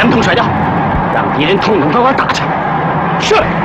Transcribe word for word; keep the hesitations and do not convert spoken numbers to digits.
两桶甩掉，让敌人痛痛快快打去。是。